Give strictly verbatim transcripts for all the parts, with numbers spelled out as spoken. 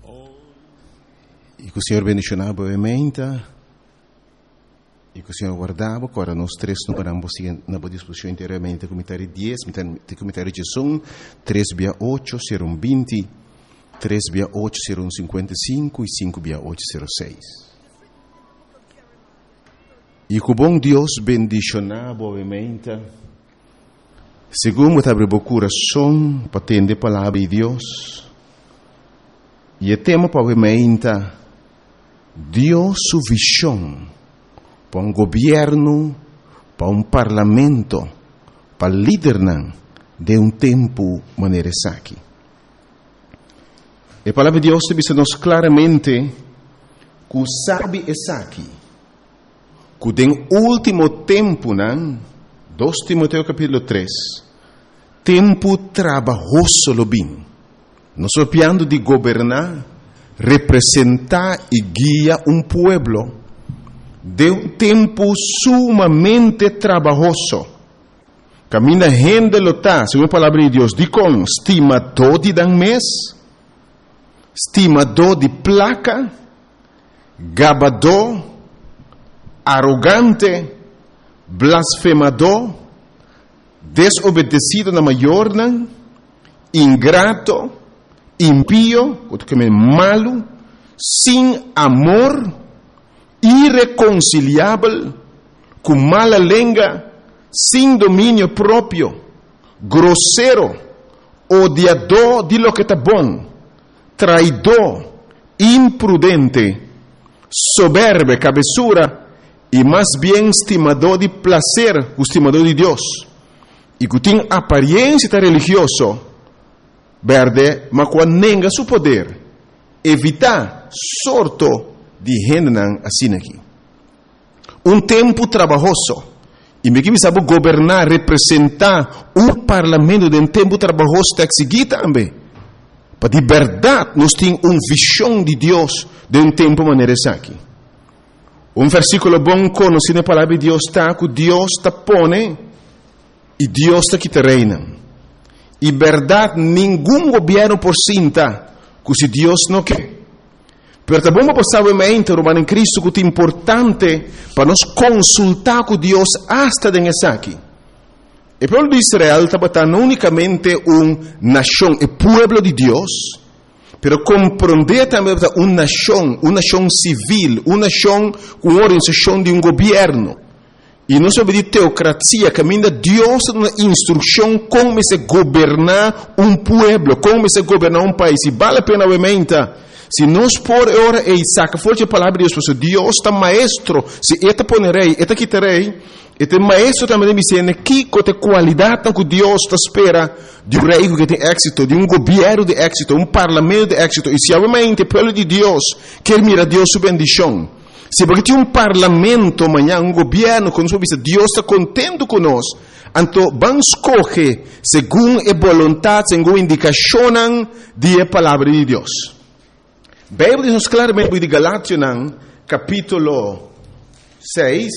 E que o Senhor bendicionava obviamente, e que o Senhor guardava, agora nós três não paramos na disposição inteiramente, comentário dez, comentário de som, três via oito, serão vinte, três via oito, serão cinquenta e cinco, e cinco via oito, serão seis. E que o bom Deus bendicionava obviamente, segundo abre o coração, para atender a palavra de Deus, e o tema obviamente, Deus sua visão para um governo, para um parlamento, para liderar de um tempo maneira aqui. A palavra de Deus diz-nos claramente que sabe essa aqui, que no último tempo, dois Timoteo capítulo três, tempo trabalhoso lo bem, nós estamos de governar, representar e guiar um pueblo de um tempo sumamente trabalhoso. Camina gente lota, segundo a palavra de Deus, diz com estimador de dan mês, estimador de placa, gabador, arrogante, blasfemador, desobedecido na maior, ingrato, impío, malo, sem amor, irreconciliável, com mala língua, sem domínio próprio, grosseiro, odiador de lo que está bom, traidor, imprudente, soberbo, cabeçura, e mais bem estimador de prazer, estimador de Deus, e que tem aparência religiosa, verde, mas quando nega seu poder, evitar sorto de gente assim aqui. Um tempo trabalhoso. E me que sabe governar, representar um parlamento de um tempo trabalhoso está aqui também. Para de verdade, nós temos uma visão de Deus de um tempo maneira aqui. Um versículo bom conhecido na palavra de Deus está que Deus está pone e Deus está que te reina. E verdade, nenhum governo por cinta, que se Deus não quer. Pero também vamos passar o momento, Romano em Cristo, que é importante para nós consultar com Deus hasta dentro aqui. O povo de Israel estava não unicamente uma nação, o povo de Deus, pero compreender também uma nação, uma nação civil, uma nação com organização de um governo. E não sobre teocracia, caminha Deus uma instrução como se governar um povo, como se governar um país. E vale a pena, obviamente, se nós por hora e saca forte a palavra de Deus, Deus está maestro, se eta ponerei, eta quitarei, eta maestro também me ensina que com a qualidade que Deus está espera de um rei que tem êxito, de um governo de êxito, um parlamento de êxito. E se obviamente o povo de Deus quer mirar Deus sua bendição, se porque tem um parlamento amanhã, um governo, quando Deus está contente conosco, então vamos escolher segundo a vontade, segundo a indicação da palavra de Deus. A Bíblia diz claramente de Galátias, capítulo seis,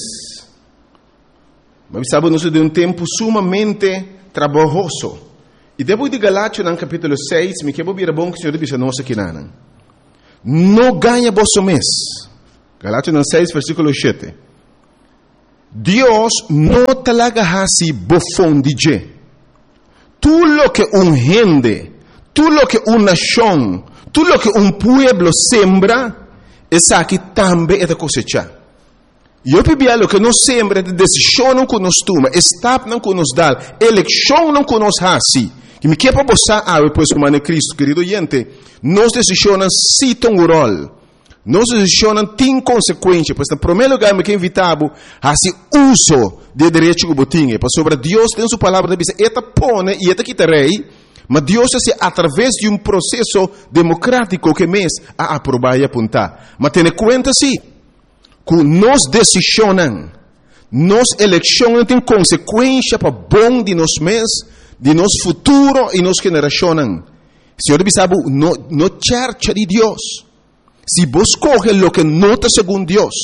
mas sabemos de um tempo sumamente trabalhoso. E depois de Galátias, capítulo seis, me quero vir a bom que o Senhor diz a nós aqui, não ganha vosso mês. Galátias seis, versículo sete. Deus não te laga assim bofão de je. Tudo lo que um gente, tudo lo que uma nação, tudo lo que um pueblo sembra, essa aqui também é da cosecha. E eu pedi lo que nós sembra, é decisão não que nós toma, estado não que nos dá, eleição não que nos hace. Que me quer para você, ah, depois como é Cristo, querido gente, nós decisões citam o rol. Nós decisões têm consequência, pois, no primeiro lugar, me quer invitar a se uso de direito que botinha, pois sobre Deus tem sua palavra, diz, eta pone e eta quitarei, mas Deus é através de um processo democrático que mês a aprovar e apontar. Mas tenha conta sim, que nós decisões, nós eleições têm consequência para bom de nós mês, de nosso futuro e nossa geração. Senhor, sabe, no, no church de Deus. Se vos coge lo que nota segundo Deus,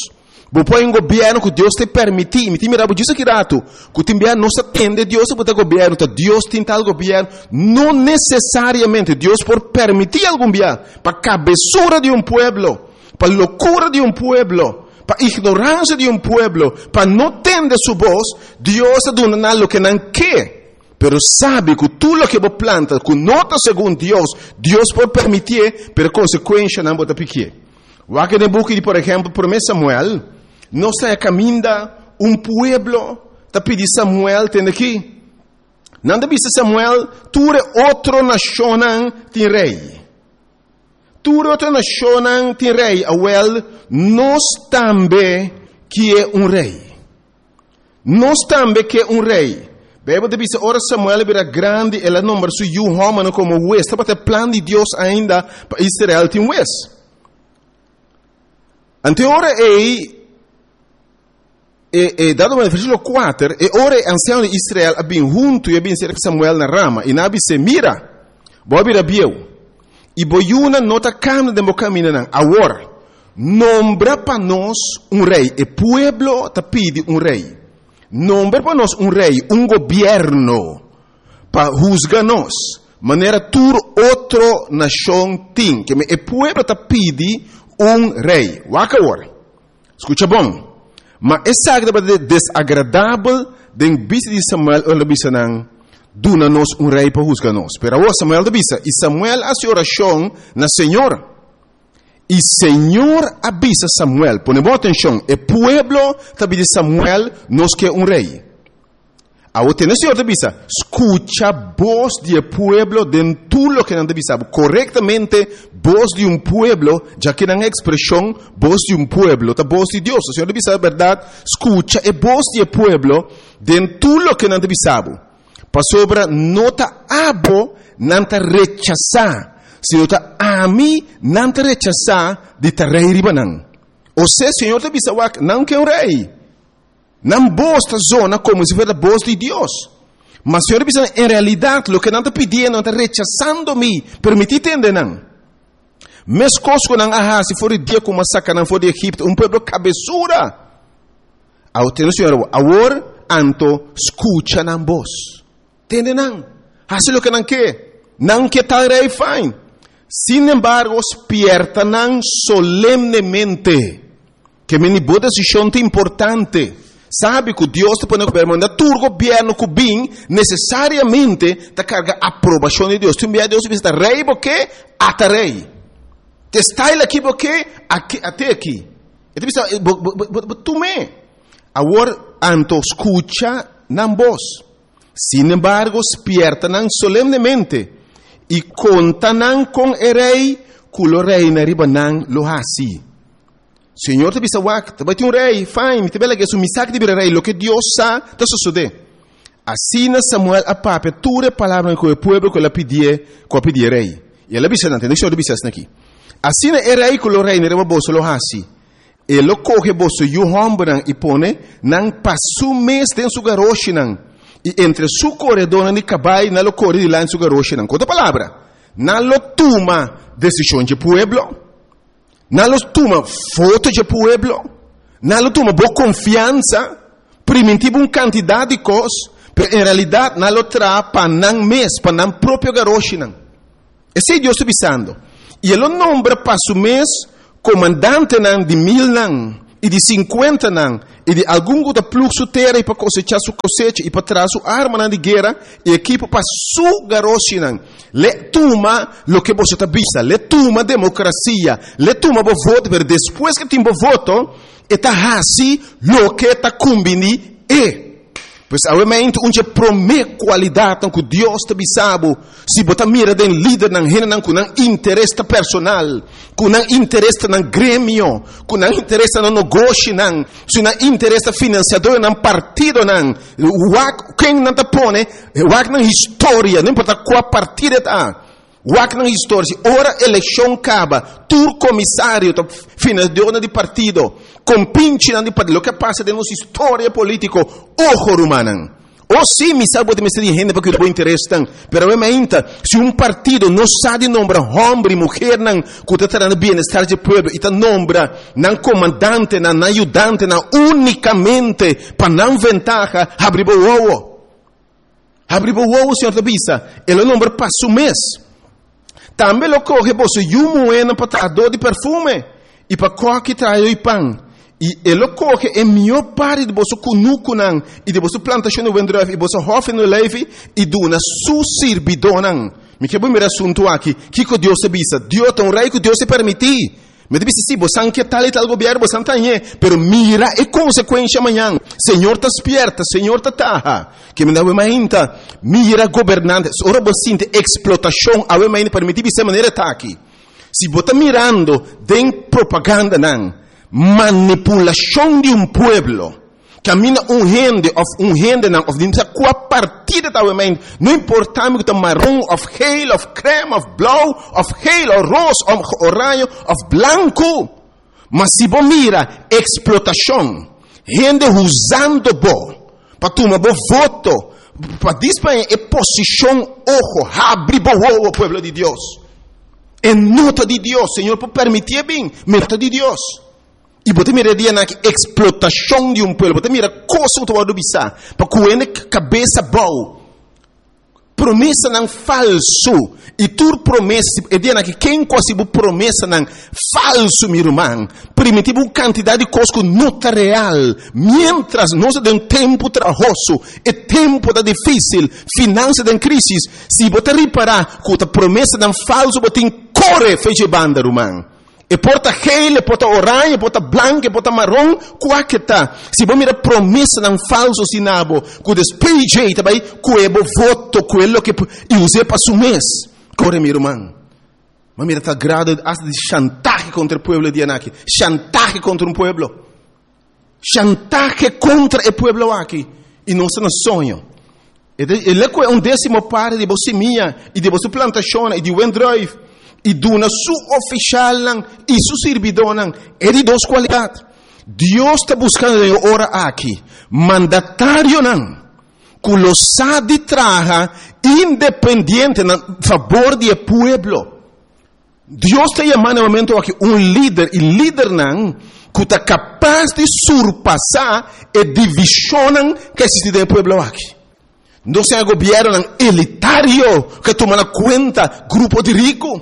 Bo poi un governo che Deus te permite, mi ti mirabo disso aqui rato, que te enviar não se atende Deus para o governo, tá Deus tem tal governo, não necessariamente Deus por permitir algum governo, para cabeçura de um pueblo, para loucura de um pueblo, para ignorância de um pueblo, para não tender sua voz, Deus é dando algo que não quer, pero sabe que tudo o que você planta, que nota segundo Deus, Deus por permitir, per consequência não bota pique. O aqui no book de, por exemplo, primeiro Samuel, não está caminhando um pueblo, está pedindo Samuel, tem aqui. Não deve ser Samuel, tu é outra nação, tem rei. Tu é outra nação, tem rei. Awel, nós também que é um rei. Nós também que é um rei. Bebe deve ser, ora Samuel era grande, ela número su yu homem como o West. Está o plano de Deus ainda para Israel tem West. Ante ora é E, e dado no versículo quatro, e ora ancião de Israel abin junto e abin cerca Samuel na rama, e nabi se mira, bobi rabieu, e boiuna nota cam de mocamina nan, agora, nombra para nós um rei, e pueblo te pide um rei, nombra para nós um rei, um governo, para juzgar nós, maneira tur outro nação tem, que e pueblo te pide um rei, waka agora, escuta bom, mas essa é desagradável den bisa de Samuel ou bisa nang duna nos um rei para juzgar nós. Pero agora Samuel da bisa e Samuel hace oração na Senhor. E Senhor avisa Samuel, ponemos atenção, e pueblo também de Samuel nos quer um rei. Agora tem o Senhor da bisa, escucha voz de pueblo de tudo que não deve saber corretamente voz de um pueblo, já que não é expressão voz de um pueblo, tá voz de Deus. O Senhor deve saber a verdade, escucha e voz de pueblo de tudo que não deve saber. Para sobre nota abo não te rechazar, se nota ami não te rechazar de te rei ribanan. Ou seja, o Senhor deve saber não que é um rei. Não bosta zona como se fosse a voz de Deus. Mas o Senhor diz, em realidade, o que não está pedindo, não está rechazando-me, permitir entender, não. Mas coisas não há, se for o dia como saca, não for de Egipto, um povo cabeçura. Ao ter o Senhor, agora, anto, escucha na voz. Entende, não? Hace o que não quer. Não quer tal rei, fine. Sin embargo, despierta não solemnemente. Que me boa decisão importante. Sabe que Deus te põe no governo, mas o governo que vem necessariamente te carga a aprovação de Deus. Tu envia Deus e diz, rei, porque até rei. Te está ele aqui, porque até aqui. E tu diz, tu me. Agora, anto escucha na voz. Sin embargo, despierta não solemnemente. E conta não com o rei, que o rei na riba não lo hasi. Senhor te bisa wak, te bati um rei, fine, te bela que su misak de rei, lo que Deus sa, te sucede. Assim Samuel a pape, ture palavra com o povo que ela pedia, que pedia rei. E ela bisa não, deixa eu bisa aqui. Assim é rei que o rei ne reba bolso lo hasi. E lo coge bolso yu hombran e pone, não passo mês dentro su garoshi não. E entre su corredor de cabai, na lo corre de lá em su garoshi não. Outra palavra, na lo toma decisão de pueblo. Não toma foto de pueblo, não toma boa confiança, primitivo um quantidade de coisas, mas em realidade não traz para não mês, para não próprio garoto. Esse é Deus está avisando. E ele nombra para o mês comandante não, de mil não, e de cinquenta não, e de algum outro fluxo terra para cosechar sua cosecha e para trazer sua arma de guerra e equipo para sua garoto. Le toma lo que você está vista, le toma democracia, le toma o voto, mas depois que tem o voto, está assim lo que está combini e. Pois obviamente onde promete qualidade que Deus te bisabo, se você mira den líder não rena não com interesse personal, com interesse no grêmio, com interesse no negócio não, se não interesse financiador não partido não, quem não te põe, wak na história, não importa qual partido está. Wak na história, ora eleição acaba, tu comissário, financiador de partido, compinche de partido, o que passa de nossa história política, ojo rumana, Ou sim, me salvo de me ser gente porque eu interessam. Pero ainda, se um partido não sabe nombrar homem e mulher não, que está trazendo bem-estar do povo, e está nombra não comandante, não ajudante, não unicamente para não ventaja, abre o ovo. Abre o ovo, senhor da bisa. Ele nombra para o mês. Também lo corre, você, e um moeda para trazer de perfume, e para qualquer trazer o pão. E ele corre é melhor parte de você cunucunan e de você plantação no vendreve e você hofe no leve e do na su servidonang. Me que bom me assunto aqui. Que que Deus se bisa? Deus tão rei que Deus se permitir. Me disse sim, você não quer tal e tal governo, você não tem, pero mira é consequência amanhã. Senhor está esperta, Senhor está taha. Que me dá uma ainda mira governante. Ora você sente explotação, a uma ainda permitir de maneira tá aqui. Se você está mirando tem propaganda não. Manipulação de um pueblo. Camina um rende, of um rende não, of dimsa qua partida da mente. Não importa me que tá marrom, of geel, of creme, of blau, of geel, of rosa, of orange, of blanco. Mas se você mira explotação, rende usando bo, para tomar bo voto, para disparar é posição ojo, abre bo o pueblo de Deus. É nota de Deus, Senhor, por permitir bem, nota de Deus. E você mira dia na explotação de um povo, você mira coisa que você bisa, para coene cabeça boa. Promessa não falso. E tu promessa, é dia na que quem quase promessa não falso, meu irmão. Primitivo quantidade de coisas que não está real. Mientras nós de um tempo trabalhoso, é tempo da difícil, finança da crise. Se você reparar que a promessa não falso, você corre feche banda, irmão. E porta gel, e porta orange, e porta branco, e porta marrom, qual que tá? Se você mira promessa não falso sinabo, que despeje também, que é o voto, quello que e use para o mês. Corre, meu irmão. Mas mira, tá grado de chantaje contra o povo de Anaki. Chantaje contra um povo. Chantaje contra o povo aqui. E não se nos sonho. Ele é um décimo parte de você minha, e de você plantação, e de Wendrive. E do na su oficial e su servidor é de duas qualidades. Deus está buscando ora aqui mandatário não, que lo sabe traja independente na favor do povo. Deus está chamando no momento aqui um líder e líder não que está capaz de surpassar a divisão que existe no povo aqui. Não se é governo elitário que toma conta grupo de ricos.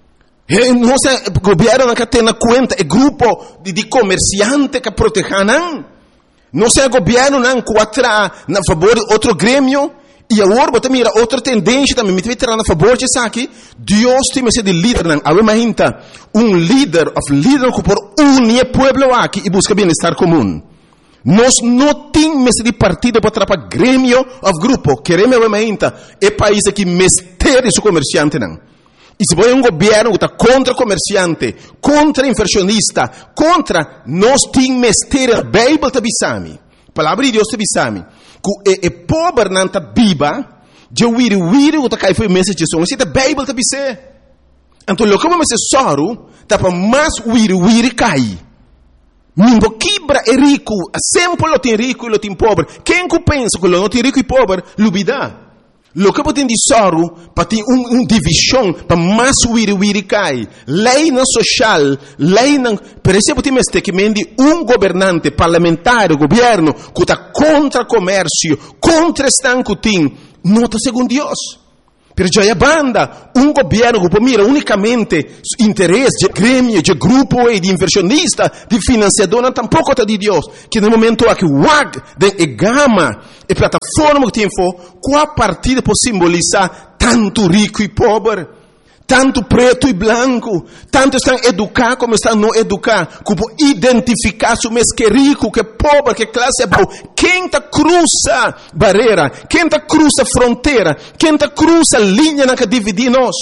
Não se governo que tem na conta é grupo de, de comerciantes que protegem. Não se governo que atra na favor de outro grêmio. E agora você mira outra tendência também. Me tirar na favor de isso aqui. Deus tem que ser de líder. Agora um líder of líder que por unir o povo aqui e busca bem-estar comum. Nós não temos de partido para atrapalhar grêmio of grupo. Queremos agora é país que mestre seu comerciante não. E se você é um governo que está contra comerciante, contra inversionista, contra nós temos mestre a Bíblia te bisami. Palavra de Deus te bisami. Que é pobre não está viva, de wiri wiri que está cai foi mensagem de se a Bíblia te bise. Então lo que vamos ser soro, tá para mais wiri wiri cai. Mingo quebra é rico, sempre lo tem rico e lo tem pobre. Quem que pensa que lo não tem rico e pobre, lubida. Lo que você tem de soro, para ter uma um divisão, para mais wiri wiri cai. Lei não social, lei não... Por exemplo, tem este que mende um governante parlamentar, governo, que está contra comércio, contra estanco tem, não está segundo Deus. Pero já é banda, um governo que mira unicamente interesse de grêmio, de grupo e de inversionista, de financiador, não tampouco está de Deus. Que no momento aqui, o W A G, de gama e plataforma que tem for, qual partida pode simbolizar tanto rico e pobre, tanto preto e branco, tanto estão educados como estão não educados, que pode identificar se o mês que é rico, que é pobre, que classe é boa. Quem está cruza barreira, quem está cruza fronteira, quem está cruza linha na que divide nós.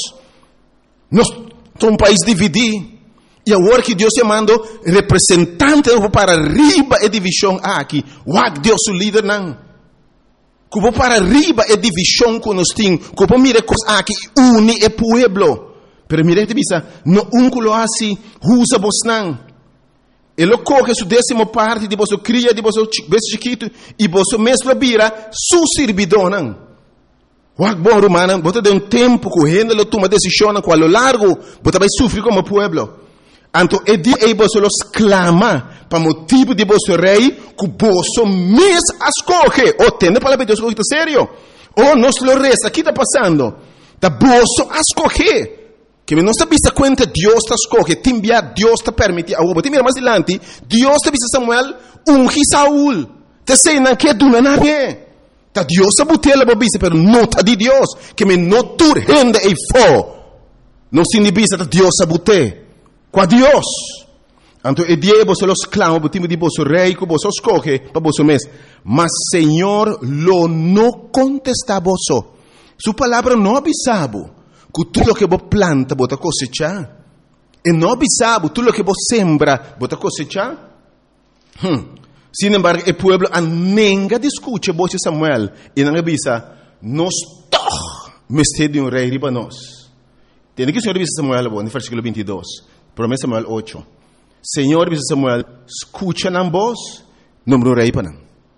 Nós somos um país dividido. E agora que Deus te mandou representante para arriba a divisão aqui, o A G Deus o líder não. Que vou para arriba é divisão que nós temos. Que vou mirar coisas aqui, une o povo. Pero mire, te bisa, no um que lo assim, usa vos não. Ele coge sua décima parte de você cria, de você bebê chiquito, e você mesmo vira su servidor, não? O bom romano, você tem um tempo correndo, ele toma decisão, com a lo largo, você vai sofrer como pueblo. Então, é dia que você los clama, para motivo de você rei, que você mesmo escolhe. Ou tem para Deus, escolhe, sério? Ou nós lo resta, o que está passando? Da você escolhe. Que não se vista conta, Deus está escolhe, te envia, Deus te permite. Agora, mira mais adiante, Deus te vista Samuel, ungi Saúl. Te sei, não quer do nada. Ta Deus a botella babisa, pero não ta de Deus, que me não tur rende e fo. Não se nibisa ta Deus a bote. Qua Deus. Então, e dia você los clama, botimo di você rei, que você escolhe, para você mes. Mas Senhor lo não contesta você. Sua palavra não avisabo, que tudo que você planta, você cosecha. E não avisabo, tudo que você sembra, você cosecha. Hum. Sin embargo, el pueblo nunca discute voce Samuel e não avisa, nós toch mestre de um rei riba nós. Tem que o Senhor avisa Samuel, no versículo veintidós, promessa Samuel oito. Senhor avisa Samuel, escucha na voz, número rei para não.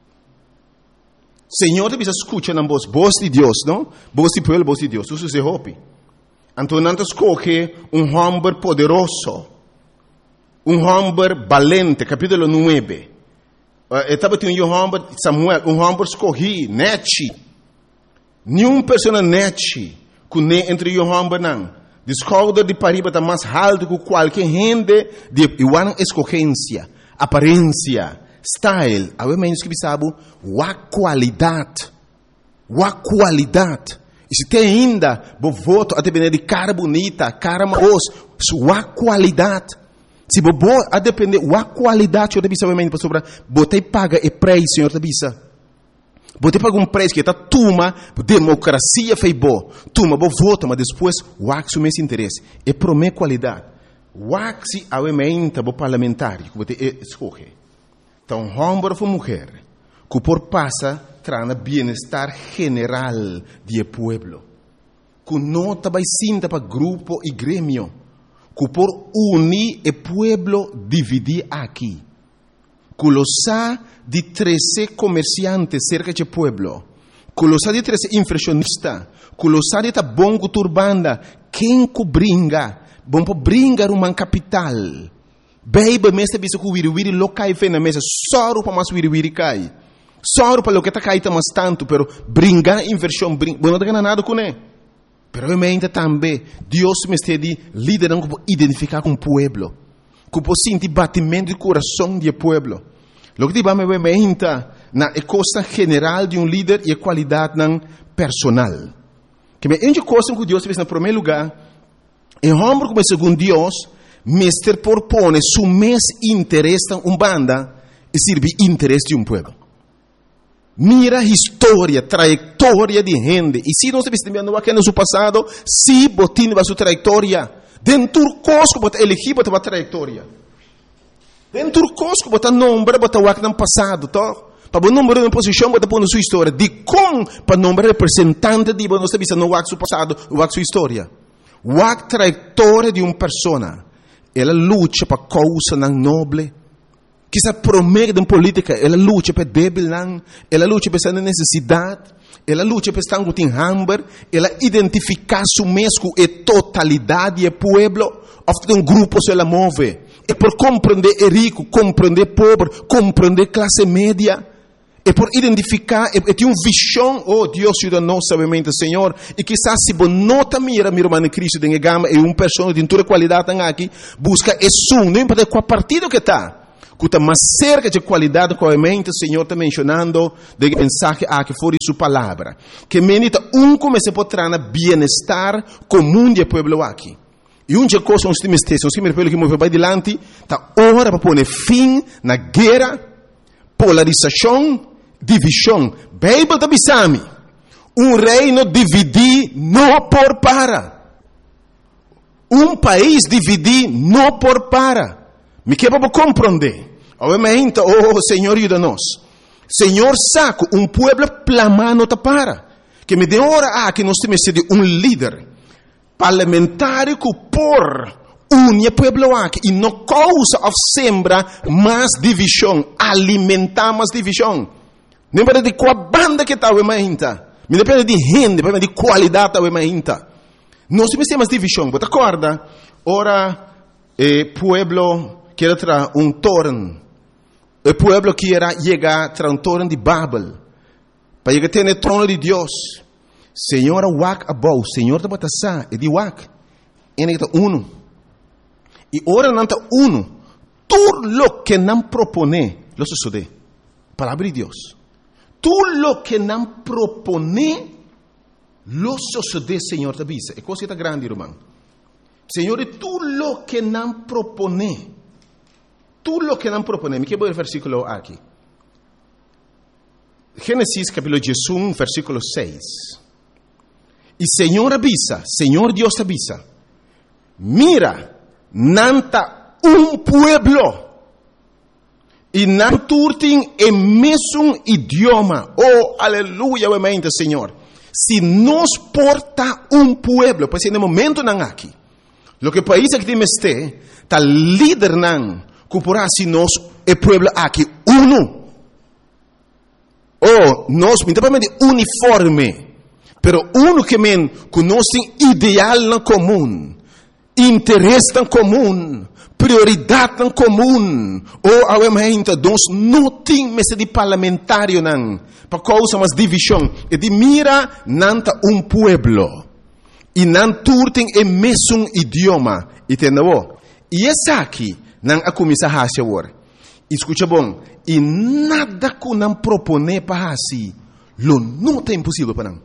Senhor avisa, escucha na voz, voz de Deus, não? Voz de pueblo, voz de Deus, isso se hopi. Então, não escolhe um homem poderoso, um homem valente, capítulo nove. Estava tendo um homem, Samuel, um homem escolhi, nete. Nenhuma pessoa nete, que nem entre um homem não. Descobre de pariba está mais alto que qualquer gente de igual escolhência, aparência, style. A menos que sabe, a qualidade, a qualidade. E se tem ainda, o voto a depender de cara bonita, cara maos, sua qualidade. Se você a depender da qualidade da bisa, obviamente, para você paga o preço, Senhor, da bisa. Você paga um preço que está toma, democracia fez bom, toma, você vota, mas depois, o que mais interesse, é para minha qualidade. O que obviamente, o parlamentar, que você escolhe. Então, homem ou mulher, que por passa, traz bem-estar general do povo. Que não vai sinta para grupo e grêmio. Que por unir o pueblo dividir aqui. Que los ha de treze comerciantes cerca de pueblo. Que los ha de treze inflacionistas. Que los ha de ta bongo turbanda. Quem que bringa? Bom para bringar uma capital. Beiba mesta bisa que wiri wiri lo cai fe na mesa. Só para mais wiri wiri cai. Só para lo que ta cai ta mais tanto. Pero bringar inversão bringa. Bom, não tem nada com ele. Pero realmente também, Deus me está liderando para identificar com o pueblo. Que para sentir batimento do coração do pueblo. Lo que vamos ver realmente na coisa general de um líder e a qualidade personal. Que é uma coisa que Deus fez no primeiro lugar. É um homem como segundo Deus, mestre propõe seu mais interesse em uma banda e serve interesse de um pueblo. Mira a história, trajetória de gente. E se não se viste vendo aqui no seu passado, se botin a sua trajetória, dentro do cosco bota elegir bota a trajetória. Dentro do cosco bota nome, bota o que no passado, tá? Para o número de posição bota pôr na sua história. De como para nome representante de não se viste no o seu passado, o sua história. O trajetória de uma pessoa. Ela luta para causa não nobre. Que se promete em política, ela luta para débil, ela luta para essa necessidade, ela luta para estar com hambre, ela identifica su mesmo e totalidade do povo, ou um grupo se ela move. É por compreender o rico, compreender o pobre, compreender a classe média, é por identificar, é ter uma visão, oh Deus ajuda-nos, sabemente, Senhor, e quizás se você nota mira, meu irmão Cristo, de gama, é uma pessoa de toda qualidade aqui, busca esse um, não importa qual partido que está. Que está mais cerca de qualidade, obviamente, o Senhor está mencionando de mensagem a que for sua palavra. Que menita um como se pode trazer bem-estar comum do povo aqui. E uma coisa, uns times textos, uns times do povo que moveu para adiante, está hora para pôr fim na guerra, polarização, divisão. Bíblia da Bisami. Um reino dividir não por para. Um país dividir não por para. Me quer para compreender. Obviamente, oh Senhor, ajuda-nos. Senhor, saco, um povo plamando ta para. Que me dê hora a que nós temos de um líder parlamentar que por une pueblo aqui e não causa of sembra mais divisão, alimentar mais divisão. Não depende de qual banda que está o mainta, não depende de gente, depende de qualidade o mainta. Não se me mais divisão, você acorda? Ora, o pueblo quer trazer um torno, o pueblo quer chegar a trazer um torno de Babel, para chegar a ter o trono de Deus. Senhor, wak abou, Senhor está batasa, e de wak, e está uno. E ora não está uno, tudo lo que não propone, lo sucede. Palavra de Deus. Tudo lo que não propone, lo sucede, Senhor, te avisa. É coisa grande, irmão. Senhor, tudo lo que não propone, tudo lo que não propone. Me quero ver o versículo aqui. Gênesis capítulo um, versículo seis. E Senhor avisa, Senhor Deus te avisa. Mira, nanta um pueblo e não turtem o mesmo idioma. Oh, aleluia, o mente, Senhor. Se nos porta um pueblo, pois no momento não aqui, lo que país que temos este, tá líder não, cupurá se nós o pueblo aqui uno. Oh, nós, principalmente uniforme, pero uno que men conhece ideal na comum, interesse na comum, prioridade na comum. Oh, ao mente, nós não temos de parlamentário não, para causa mais divisão. E de mira nanta um pueblo e não turtem o mesmo idioma. E tenho, e essa aqui não a começar a fazer. Escuta bom, e nada que não propone para assim, lo não é impossível para não.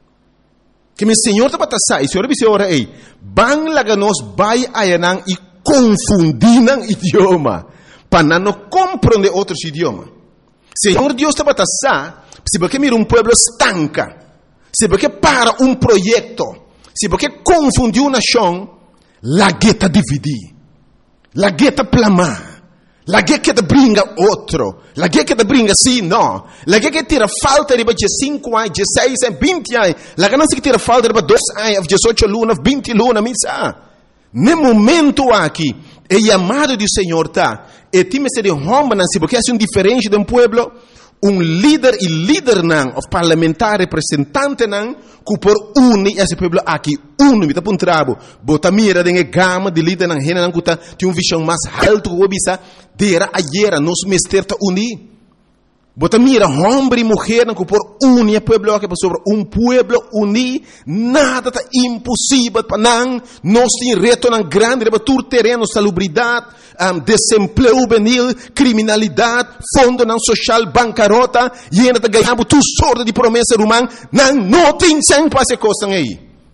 Que meu Senhor está para sair, Senhor disse ora ei, bang laga nos vai ayanang e confundir nang idioma, para não compreender outros idiomas. Senhor Deus está para sair, se porque mira um pueblo estanca, se porque para um projeto, se porque confundiu uma nação, la gueta dividir, la gueta plamar. La guerra que te brinca outro. La guerra que te brinca sim, não. La guerra que tira falta de cinco anos, dezesseis anos, vinte anos. La guerra que tira falta de dois anos, dezoito lunas, vinte lunas, missa. No momento aqui, o chamado do Senhor está. E time se de homem, porque é um diferente de um pueblo. Um líder e líder não, o parlamentar representante não, que por unir esse pueblo aqui, uno, me tá para um trabo, bota mira de gama de líder não, rena não, que tem uma visão mais alta que o bisa, dera ayer, nos mester ta unir. Bota mira, homem e mulher não, que por unir o pueblo aqui, sobre um pueblo unir, nada tá impossível para não, nós tem reto não grande, de bater terreno, salubridade, um, desemprego juvenil, criminalidade, fundo não social, bancarrota, e ainda ganhamos tudo sorte de promessa humana, não, não tem sem para essa coisa aí.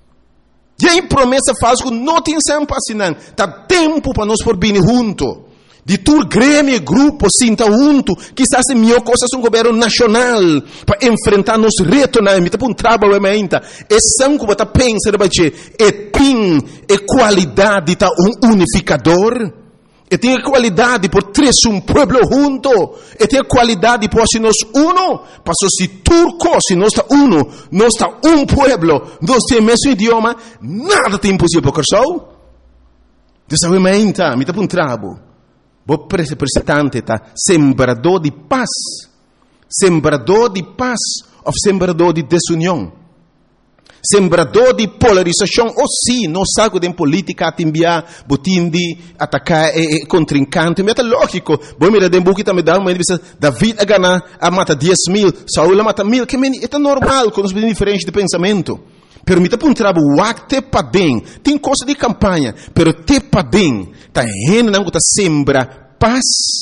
E aí promessa falsa, não tem sem para assim, não, tá tempo para nós por vir junto. De tur grêmio, grupo, sinta junto, quizás é melhor coisa um governo nacional para enfrentar nos retos na emita para um trabalho ementa. É sangue que você pensa de baixo, é tem é qualidade tá um unificador, é tem a qualidade por três um pueblo junto, é tem a qualidade por se nós uno, passou se turco se nós está uno, nós está um pueblo, nós temos o mesmo idioma, nada tem impossível para o Dessa ementa, emita para um trabalho. O representante está sembrador de paz, sembrador de paz ou sembrador de desunião, sembrador de polarização. Ou sim, não sabe de política a enviar, botim de atacar e, e contrincante. Mas é lógico. Bom, mira, de buki também dá uma divisão. David a ganhar a mata dez mil, Saul a mata mil. Que é normal quando nós diferentes de pensamento. Pero me tá para um trabalho, o te padem, tem coisa de campanha, pero te padem, tá rena não tá sembra paz,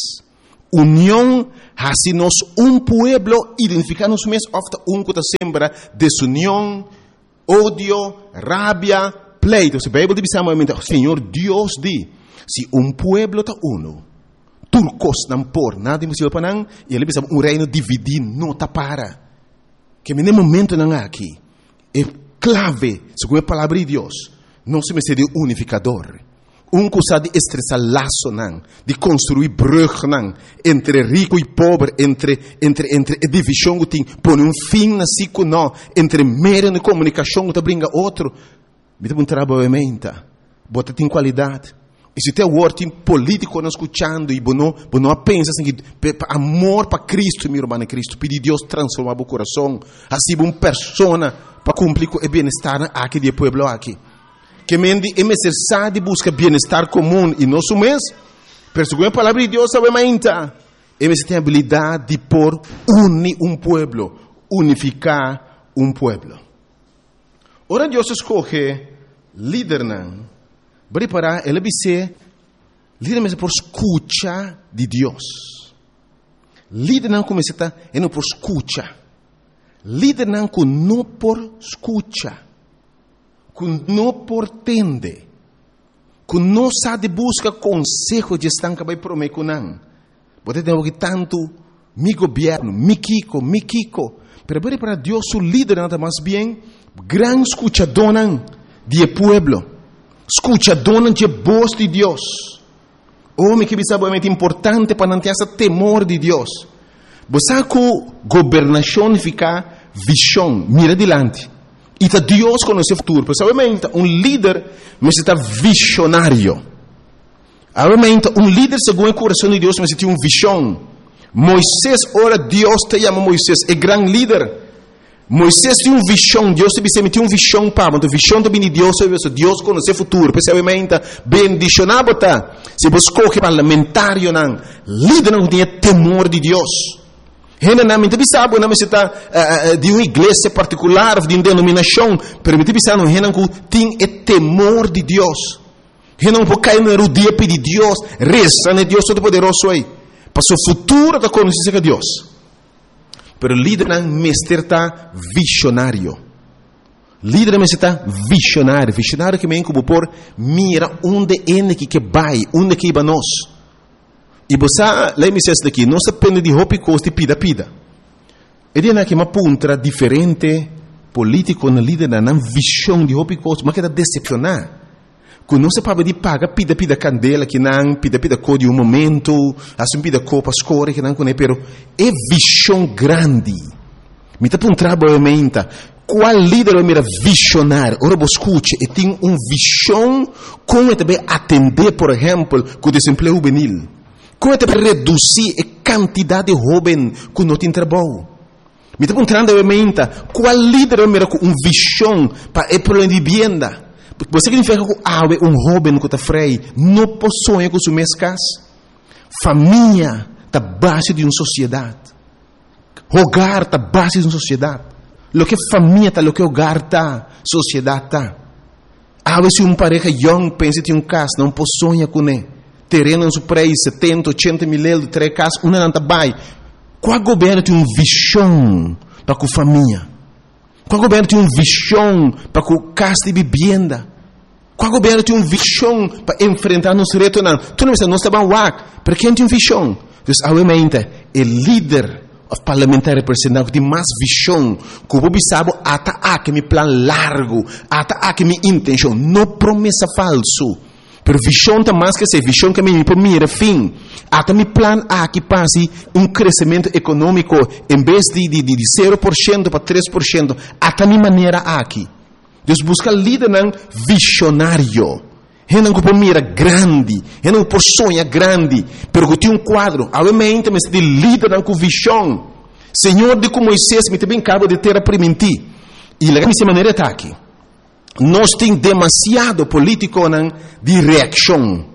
união, assim nós um pueblo identificar-nos mesmo, ofta um que tá sembra desunião, ódio, rabia, pleito. Se a Bíblia diz o Senhor Deus diz, se um pueblo tá uno, turcos não por nada impossível para não, e ele diz um reino dividido não tá para, que no momento não há aqui, é clave, segundo a palavra de Deus, não se me de unificador. Um coisa de estressar laço, não, de construir brug, não, entre rico e pobre, entre, entre, entre a divisão que tem, põe um fim na cico, não, entre meio de comunicação que brinca outro. Me dá um trabalho em mente, bota tem qualidade. E se tem word político não escutando e não não pensa assim que amor para Cristo, meu irmão em Cristo, pedir Deus transformar o coração, assim uma pessoa para cumprir o bem-estar aqui do povo aqui. Que mendi é necessário buscar bem-estar comum e nosso mês. Pero segundo a palavra de Deus, sabe mais é necessário ter a habilidade de por unir um povo, unificar um povo. Ora Deus escolhe líder não. Preparar, ele vai ser líder por escuta de Deus. Líder não começa a é não por escuta. Líder não com não por escuta. Com não por tende. Com não sabe busca conselho de estar que vai prometer não. Pode ter que tanto mi governo, mi Kiko, mi Kiko. Pero para Deus o líder não está mais bem gran escuchador de pueblo. Escucha, dona de voz de Deus. Homem que é muito importante para manter esse temor de Deus. Você com governação fica visão, mira adiante. E tá Deus conhece o futuro. Porque obviamente um líder necessita visionário. Obviamente um líder segundo o coração de Deus necessita uma visão. Moisés, ora Deus te chama Moisés, é grande líder. Moisés tinha uma visão, Deus te disse, tinha uma visão para, mas a visão também de Deus, Deus conhece o futuro, percebamente, bendicionado, tá? Se você escolhe parlamentário, não, líder não tem temor de Deus. Ele não me sabe, não se está de uma igreja particular, de uma denominação, mas me sabe, não, ele não tem temor de Deus. Ele não pode cair no dia pedir Deus, reza, né, Deus todo-poderoso aí. Para o futuro, está conhecendo Deus. Pero líder não está visionário. Líder não está visionário. Visionário que me como por mira onde é que vai, onde que vai nós. E você, lá me diz daqui, não se depende de roupa e costa e pida, pida. Ele é que uma ponta diferente político na líder não visão de roupa e costa, mas que está decepcionar. Quando não se pode de paga, pida, pida candela, que não, pida, pida cor de um momento, assim pida copa, escora, que não conhece, pero é visão grande. Me está um trabalho, qual líder é mira visionário? Ora, você escute, e tem uma visão como também atender, por exemplo, com o desemprego juvenil. Como também reduzir a quantidade de jovens que não tem trabalho. Me está perguntando, qual líder é mira com uma visão para o problema de vivienda? Você significa que ah, um jovem que está freio não possui com sua casa. Família está base de uma sociedade. Hogar está base de uma sociedade. Lo que família está, lo que hogar está, sociedade está. Ah, se um pareja young pensa em um casa, não possui com ele. Terreno no seu preço, setenta, oitenta mil euros, três casas, uma não está bem. Qual governo tem uma visão para a família? Qual governo tem uma visão para a casa de vivenda? Qual governo tem uma visão para enfrentar nos retos? Não, tu não estás bem lá, para quem tem uma visão? Então, obviamente, o líder parlamentar representante tem mais visão, que o povo sabe, até aqui meu plano largo, até aqui minha intenção, não promessa falso. Pero visão está mais que ser visão que me por mim era fim. Até meu plano aqui passe um crescimento econômico em vez de, de, de zero por cento para três por cento. Até minha maneira aqui. Deus busca líder não visionário. Ele não por mira grande, ele não por sonha grande, pero que tem um quadro. Obviamente, mas de líder não com visão. Senhor, de como Moisés me também acaba de ter a permitir. E lá minha maneira está aqui. Nós temos demasiado político não, de reação.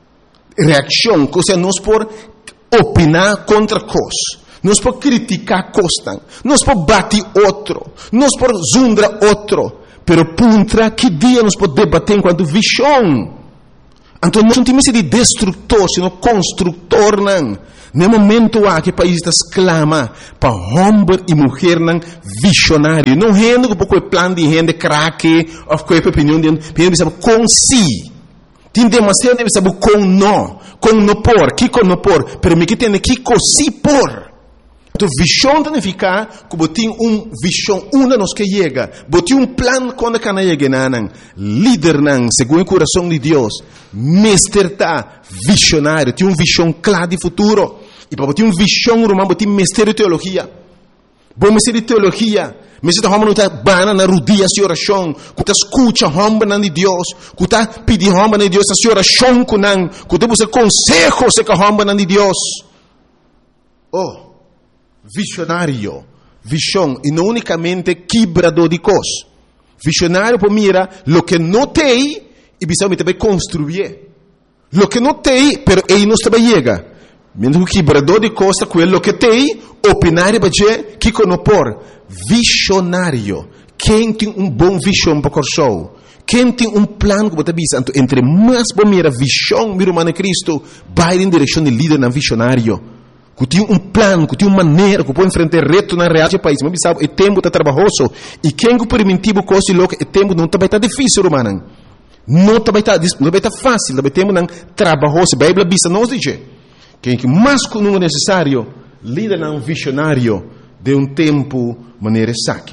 Reação, ou seja, nós por opinar contra coisas. Nós por criticar coisas. Nós por bater outro. Nós por zundar outro. Pero contra que dia nós podemos debater enquanto visão? Então nós não temos de destrutor, sino construtor. Não. No momento há que o país está exclama para homem e mulher não visionário. Não é um pouco o plano de gente craque ou qualquer opinião de gente sabe com si. Tem demasiado de saber com não, com não por, que com não por, pero me que tem que com si por. Então visão significa que tem um visão uma nos que chega, tem um plano quando cana chega não, líder não, segundo o coração de Deus, mestre tá visionário, tem uma visão clara de futuro. E para ter uma visão romana, tem mistério de teologia. Bom, me de teologia. Me se homem não está bana na rodia de oração. Que está escuta homem de Deus. Que está pedindo homem de Deus a oração com não. Que está buscando consejo se que homem de Deus. Oh, visionário. Visão. E não unicamente quebrador de coisas. Visionário para mira lo que não tem e bisogna também construir. Lo que não tem, pero ele não está chega. Mesmo que quebrador de costa, quello que tem, opinar para dizer que conopor. Visionário. Quem tem um bom visão para o show? Quem tem um plano que você bisa? Entre mais bom mira visão, mira humana Cristo, vai em direção de líder na visionário. Que tem um plano, que tem uma maneira, que pode enfrentar reto na real do país. Mas sabe, o tempo está trabalhoso. E quem que permitivo coisa louca, o tempo não está bem difícil, humana. Não está bem não está fácil, está bem tempo não trabalhoso. A Bíblia bisa nos diz. Quem que mais que não é necessário, líder um visionário de um tempo maneira saque.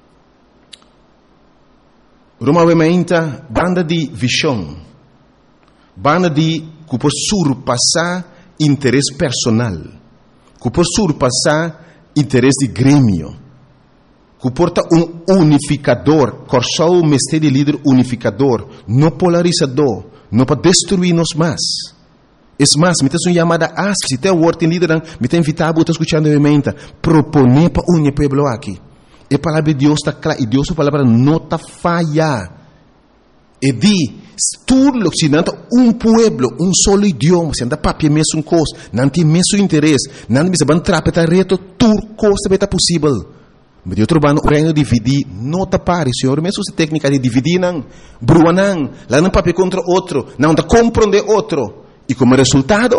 Normalmente, banda de visão, banda de que por surpassar interesse personal, que por surpassar interesse de grêmio, que porta um unificador, corçou o mestre de líder unificador, não polarizador, não para destruir-nos mais. É mais, me tem uma chamada a se tem o word em líder, me tem invitado a escutar novamente, proponer para unir pueblo aqui. E a palavra de Deus está clara, e Deus a palavra não está falha. E di, tudo que se não um pueblo, um solo idioma, se anda papia mesmo coisa, não tem mesmo interesse, não tem mesmo trapeta reto, tudo coisa está possível. Mas eu trabalho no reino de dividir, não está pare, senhor, mesmo essa técnica de dividir, não, brua não, lá não papia contra outro, não está compreender outro. E como resultado,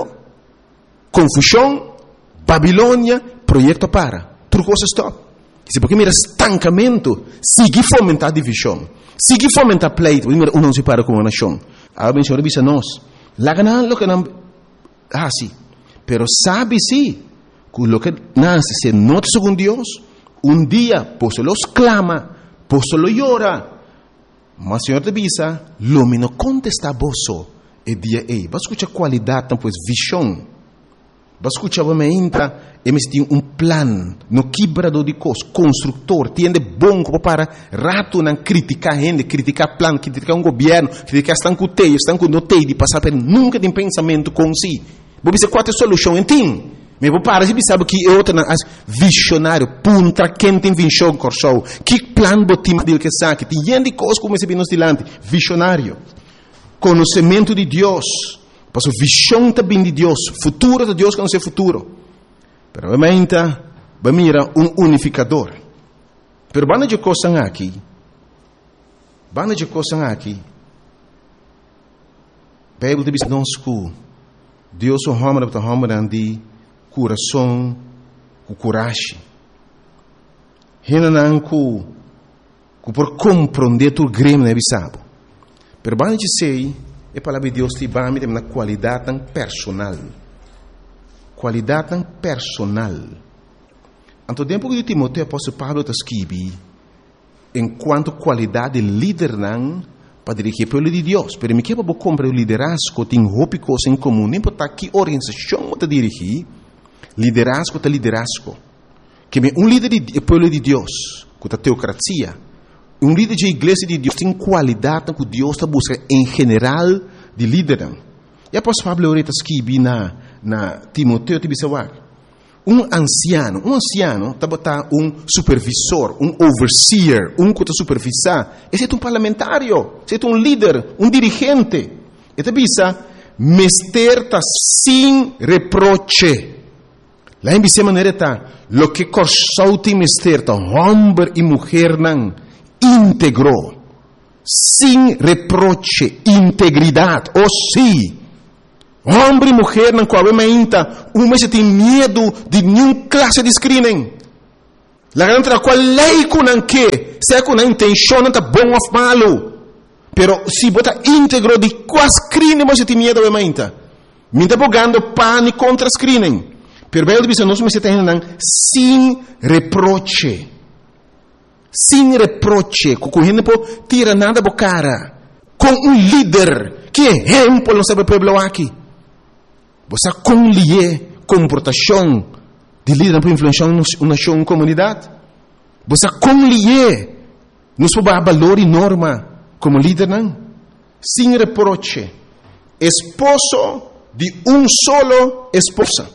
confusão, Babilônia, projeto para. Tudo coisa stop. Se porque mira estancamento, seguir fomentar divisão, seguir fomentar pleito, mira um não se para como nação. A bem senhor bisa nós, lá ganan lo que não, ah sim, pero sabe sim, que lo que nasce se nota segundo Deus, um dia, por se los clama, por se lo llora, mas senhor te bisa, lo mino contesta boso. E dia ei, vai escutar qualidade, então, pois, visão. Vai escutar, vai entra, e me tem um plano, no quebrador de coisas, construtor, tem de bom para rato não criticar gente, criticar plano, criticar um governo, criticar estão com teio, estão com notei de passar por nunca tem pensamento com si. Vou dizer qual é a solução, entende? Mas vou parar, você sabe que é outra, visionário, punta, quem tem visão, corção, que plano botim dele que sabe, tem gente de coisas como esse bem nos dilante, visionário. Conhecimento de Deus, passo visão também de Deus, futuro de Deus conhecer futuro. Pero obviamente, vai mirar um unificador. Pero banda de coisas aqui, banda de coisas aqui, a Bíblia diz nós que Deus é o homem para o homem de coração, com coragem. Ele não que por compreender tu grêmio não é bisabo. Pero banda de sei, a palavra de Deus te vai me na qualidade tão personal. Qualidade tão personal. Anto tempo que Timoteo apóstolo Paulo está escrevendo, enquanto qualidade de líder não para dirigir pelo de Deus. Pero me quer para comprar o liderazgo, tem roupa coisa em comum, nem para que organização está dirigir, liderazgo está liderazgo. Que um líder de pelo de Deus, com a teocracia. Um líder de igreja de Deus tem qualidade que Deus está buscando em geral de líder. E após Pablo Oreta escreve na, na Timoteo, um anciano, um anciano está botar um supervisor, um overseer, um que está supervisar. Esse é um parlamentário, esse é um líder, um dirigente. E está bisa, mester está sem reproche. Lá em bisa maneira está, lo que corsou tem mester está, homem e mulher não. Íntegro, sem reproche, integridade, ou oh, sim, homem e mulher não coabem uma se tem medo de nenhuma classe de screening. La grande qual lei com não que, se com a intenção não está bom ou malo, pero se bota íntegro de qual screening você tem medo de mainta, me está bogando pane contra screening, pero bem de nós se tem sem reproche. Sem reproche, com gente não tira nada da cara, com um líder que exemplo não sabe o povo aqui. Você conlier comportação de líder para influenciar uma nação, uma comunidade. Você como lhe nos pode valor e norma como líder, não? Sem reproche. Esposo de um solo esposa.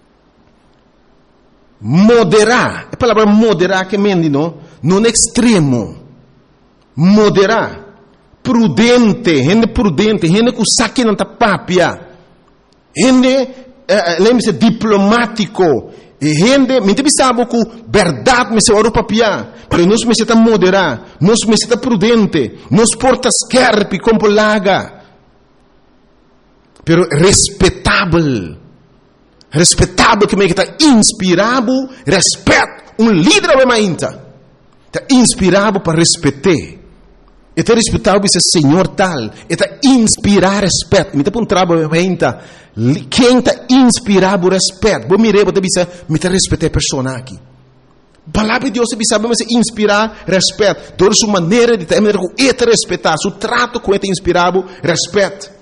Moderar. A palavra moderar que mende, não? Não extremo. Moderar. Prudente. Gente prudente. Gente que saque na tapapia. Gente, uh, lembre-se, diplomático. Gente, me sabe que verdade me se ora papia. Pero nós me se moderar. Nós me se prudente. Nós porta scherpi como laga. Pero respeitável. Respeitável que me está inspirado. Respeito. Um líder é mais inta. Está inspirado para respeitar. Está respeitado esse Senhor tal. Está inspirar respeito. Me está um trabalho é inta. Quem está inspirado respeito. Vou me reba, me está respeitar a pessoa aqui. A palavra de Deus sabe me inspirar respeito. Toda sua maneira de ter, é respeitar. Seu trato com ele inspirado respeito.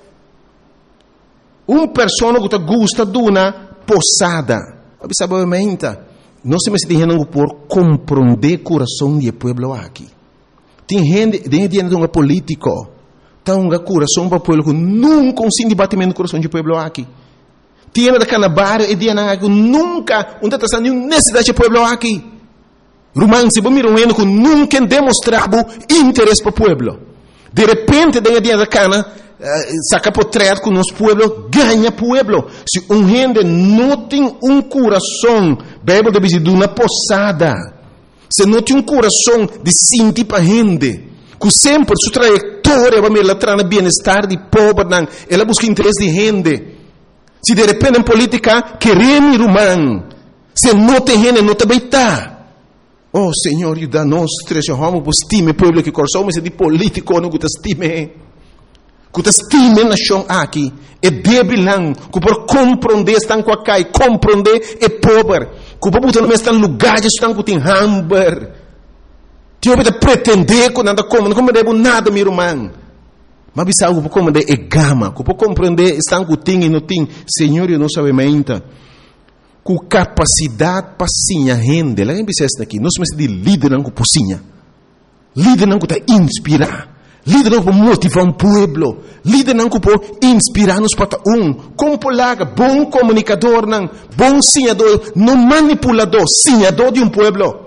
Uma pessoa que gosta de uma posada. Sabe, não se me dizendo por compreender o coração do povo aqui. Tem gente, tem gente um político, tem um coração para o povo que nunca um debatimento do coração do povo aqui. Tem gente da Canabar e tem gente que nunca, não está nenhuma necessidade do povo aqui. Romano, se você mirar um que nunca demonstrava interesse para o povo. De repente, tem gente da Cana, Uh, saca portrait com nosso povo, ganha povo. Se um gente não tem um coração, Bíblia deve dizer, de uma posada. Se não tem um coração de sentir para gente, que sempre sua trajetória vai me levar no bem-estar de povo, ela busca interesse de gente. Se de repente em política, queremos ir humano, se não tem gente, não também está. Oh, Senhor, ajuda-nos, trecho, vamos, estime o povo que coração, mas é de político, não que estime. Que te estime na nação aqui, é débil não, que por compreender estão com a cai, compreender é pobre, que por botar no mesmo lugar estão com tem hamburger, te ouve pretender que nada como, não compreender nada, meu irmão, mas bisa que por compreender é gama, que por compreender estão com tem e não tem, Senhor, eu não sabe ainda, com capacidade para sim a gente, lá em Bissesta aqui, nós somos de líder não com pocinha, líder não com te inspirar. Líder não para motivar um povo. Líder não para inspirar-nos para um. Como polaga, bom comunicador, não, bom sinhador, não manipulador, sinhador de um povo.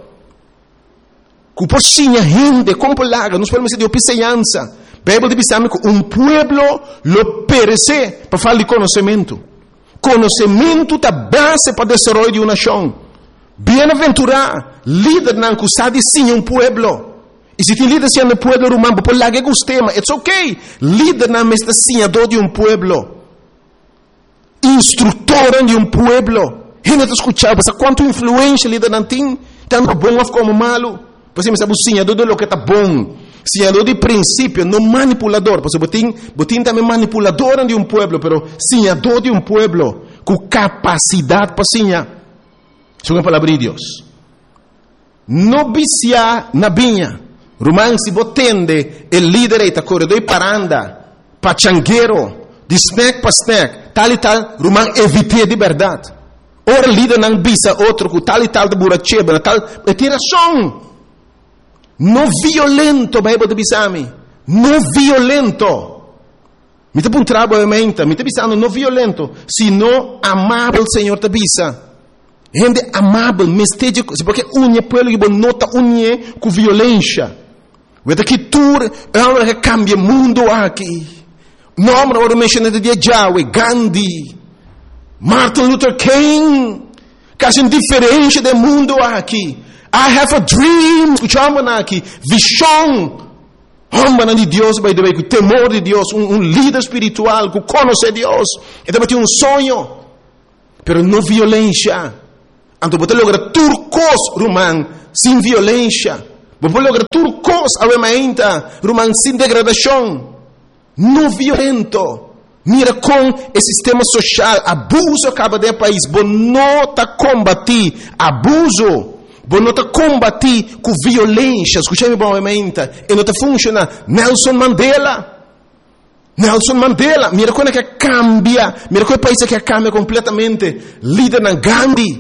Que por sinha gente, como polaga, nos podemos dizer de opiceança. Bíblia diz que um povo lo perece para falar de conhecimento. Conhecimento é a base para o desenvolvimento de uma nação. Bem-aventurado, líder não que sabe sim um povo. E se tem líder sendo povo romano, por lá que gostema, it's okay. Líder na mesta senhador de um povo, instrutor de um povo. Gente está escutando, mas quanto influência líder não tem, tanto bom como malo. Você me sabe o senhador de lo que está bom, senhador de princípio, não manipulador. Você botin, botin também manipulador de um povo, pero senhador de um povo com capacidade para senhar. Isso é a palavra de Deus. Não vicia na vinha. Romano si botende il leader eta corredor paranda, pachanguero, di snack pa snack, tal e tal, Romano evite di verdade. Ora líder não bisa outro com tal e tal de buracheba, tal, e tem razão. Não violento, Bíblia de bisami, não violento. Me te um trabalho mente, me te bisando não violento, sino amável, Senhor te bisa. Gente amável, mesteja, porque unha pelo que nota unha com violência. Vede que tu é uma que cambia o mundo aqui. Nome agora mencionado de Yahweh, Gandhi, Martin Luther King, quase diferente do mundo aqui. I have a dream, escutamos aqui, visão. Homem de Deus, by the way, com temor de Deus, um, um líder espiritual que conhece Deus. E também tem um sonho, pero não violência. Então você logra turcos, romano, sem violência. Você logra turcos, alemaenta, romano, sem degradação. Não violento. Mira com o sistema social, abuso acaba de país. Você não está combatir abuso. Você não está combatir com violência. Escute-me bem, alemaenta. E não está funcionando. Nelson Mandela. Nelson Mandela. Mira como é que cambia. Mira como é o país que cambia completamente. Líder na Gandhi.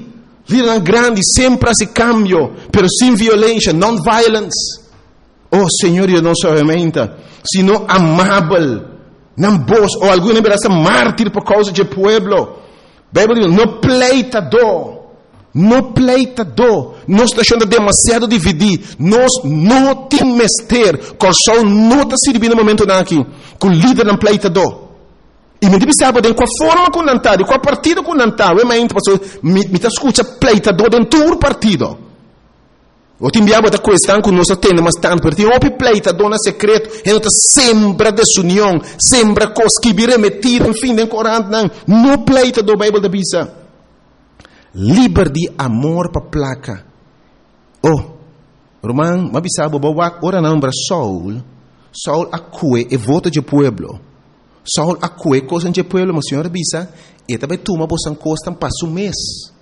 Líder grande, sempre esse cambio, pero sem violência, non-violence. Oh, Senhor, eu não somente, sino amável, não vos, ou alguém verá mártir por causa do pueblo. Bíblia diz, não pleitador, não pleitador, nós estamos deixando demasiado dividir, nós não temos mestre, com o sol não está servindo no momento aqui, com o líder não pleitador. E me diz, sabe, de qual forma com nantar, de qual partido com nantar, eu me me me escuta pleitador dentro do partido. O te enviava da questão que nós temos mas tanto, porque o pleitador na secreto, e nós sembra desunião, sembra coisas que virem metidas, enfim, em Corão, não, não pleitador, Bíblia da Bisa. Liberdade, amor para placa. Oh, Roman, mas sabe, ora não, para Saul, Saul acue e vota de pueblo. Saul acue coisa de pueblo, mas senhora Bisa, e também toma bosan costam para um mês.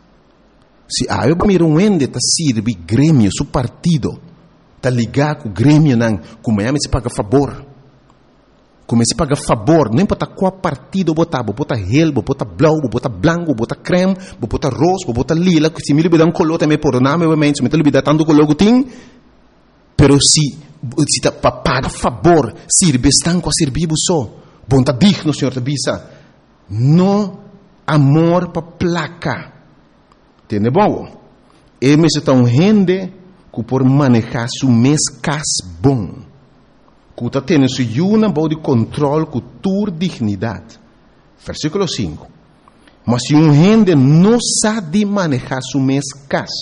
Se a eu miro um ende tá sirve grêmio, su partido, tá ligar com o grêmio não, como é me se paga favor, como se paga favor, não importa qual partido botar, botar relbo, botar blau, botar branco, botar creme, botar rosa, botar lila, se me libera um color também por nome, obviamente, se me libera tanto color que tem, pero se se tá para pagar favor, sirve estão com a servir só, bom tá digno, senhor tá bisa, no amor para placa. Tiene bom. E me se tão rende que por manejar su mês cas bom. Que está tendo su uma boa de controle com tua dignidade. Versículo cinco. Mas se um rende não sabe manejar su mês cas,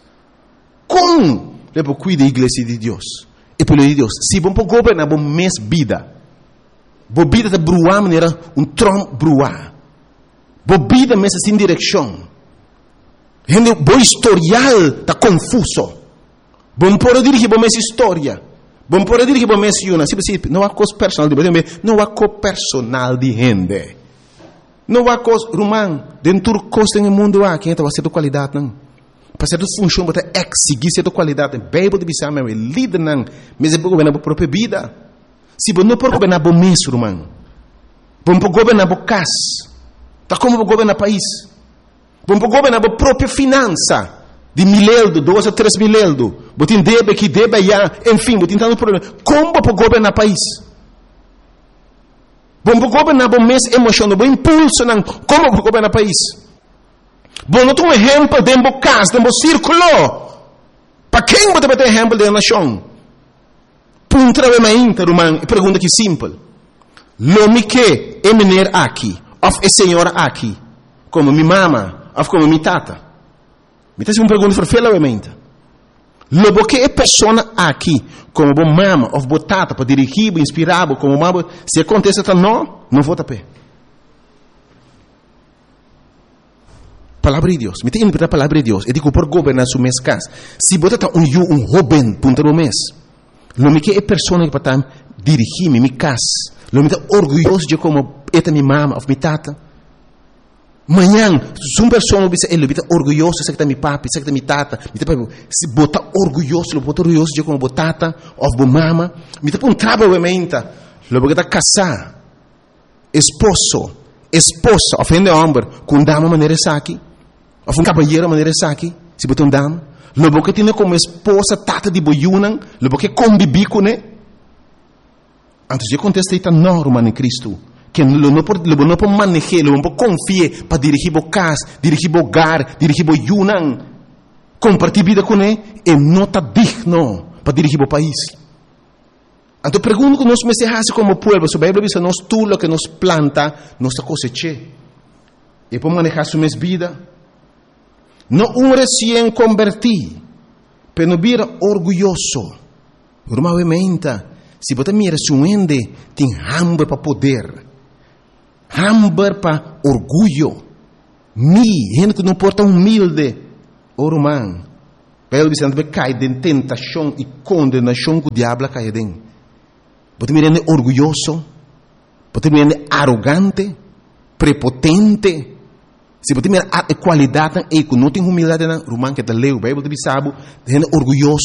como depois cuida da igreja de Deus? E pelo de Deus, se bom para governar bom mês vida, bom vida de bruar maneira um trom bruar, bom vida mês sem direção. Gente, bom historial está confuso. Bom por dirigir bom essa história. Bom por dirigir bom essa uma. Sim, sim, não há coisa personal de gente. Não há coisa personal de gente. Não há coisa, Romão, dentro do coisa no mundo há quem está fazendo qualidade não. Para ser função para exigir certa qualidade. Bíblia de bisama é líder não. Mas é para governar a própria vida. Se bom não por governar bom mês, Romão. Bom por governar bom casa. Tá como para governar país. Bom para governar a própria finança de mileldo, dois a três mileldo. Botin debe que debe já, enfim, botin tanto problema. Como para governar o país? Bom para governar o mês emocional, bom impulso, não. Como para governar o país? Bom, não tem um exemplo de um casa, de um círculo. Para quem você vai ter exemplo de nação? Punta de uma interromã, pergunta que simples. Lo me que é menino aqui, of é senhora aqui, como minha mama. Of como mi tata. Mi tata é uma pergunta verfela obviamente. Lobo que é pessoa aqui, como bom mama, of bo tata, para dirigir, para inspirar, como mama, se acontece tá não, não vou tapar. Palavra de Deus. Me tem interpretar a palavra de Deus. Eu digo por governar su mês casa. Se você tá um eu um jovem, punta no mês. Lobo que é pessoa que para dirigir mi casa. Lobo tá orgulhoso de como é minha mama, of mi tata. Manhã, se uma pessoa ele está orgulhoso, sei que está minha papi, sei que está minha tata, se botar orgulhoso, botar orgulhoso de como botata, ou bo mama, me está um trabalho obviamente, logo que está casar, esposo, esposa, ofende o homem, com dama maneira aqui, ou um cavalheiro maneira aqui, se botar um dama, logo que tem como esposa, tata de boiunan, logo que convive com ele, antes de contestar está normal em Cristo. Que não pode não pode manejar, não pode confiar para dirigir o casa, dirigir o hogar, dirigir o yunan, compartilhar vida com ele, e não está digno para dirigir o país. Então pergunto que nós me se como povo, se a Bíblia diz nós tudo o que nos planta, nós cosecha. E para manejar sua vida, não um recém convertido, mas não vira orgulhoso. Normalmente, se você mira se um ende tem hambre para poder. Hambre para orgulho. Mi, gente que não porta humilde. O romano. Pelo Vicente cai de tentação e condenação que o diabo cai dentro. Pode me render orgulhoso. Pode me render arrogante. Prepotente. Se pode me render qualidade e que não tem humildade, romano que te leu. Bíblia de sabe, gente orgulhoso.